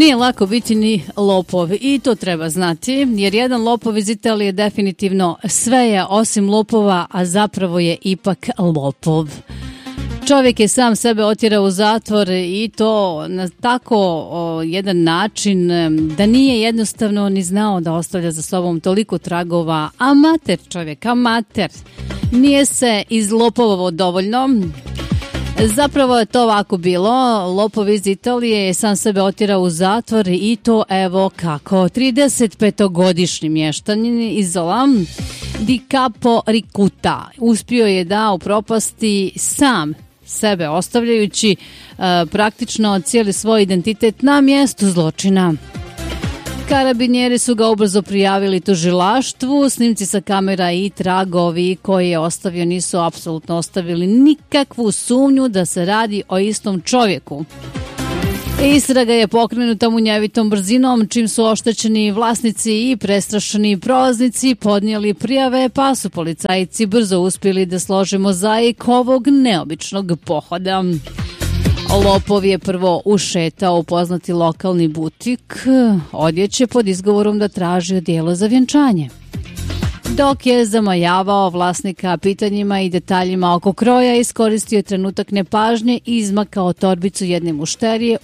Nije lako biti ni lopov i to treba znati, jer jedan lopov iz Italije definitivno sve je osim lopova, a zapravo je ipak lopov. Čovjek je sam sebe otjerao u zatvor i to na tako jedan način da nije jednostavno ni znao da ostavlja za sobom toliko tragova. Amater čovjek, amater. Nije se izlopovo dovoljno. Zapravo je to ovako bilo. Lopov iz Italije je sam sebe otjerao u zatvor i to evo kako. 35-godišnji mještanin Izola di Capo Ricuta uspio je da upropasti sam sebe, ostavljajući praktično cijeli svoj identitet na mjestu zločina. Karabinjeri su ga ubrzo prijavili tužilaštvu, snimci sa kamera i tragovi koje je ostavio nisu apsolutno ostavili nikakvu sumnju da se radi o istom čovjeku. Istraga je pokrenuta munjevitom brzinom, čim su oštećeni vlasnici i prestrašeni prolaznici podnijeli prijave, pa su policajci brzo uspjeli da slože mozaik ovog neobičnog pohoda. Lopov je prvo ušetao u poznati lokalni butik odjeće pod izgovorom da traži odijelo za vjenčanje. Dok je zamajavao vlasnika pitanjima i detaljima oko kroja, iskoristio trenutak nepažnje i izmakao torbicu jedne mušterije